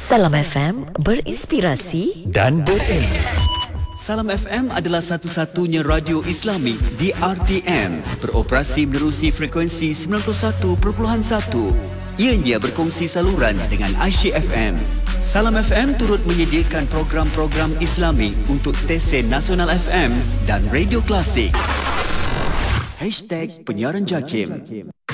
Salam FM berinspirasi dan berilmu. Salam FM adalah satu-satunya radio Islami di RTM, beroperasi menerusi frekuensi 91.1. Ianya berkongsi saluran dengan Aisyah FM. Salam FM turut menyediakan program-program Islami untuk stesen Nasional FM dan Radio Klasik. #Penyiaran JAKIM.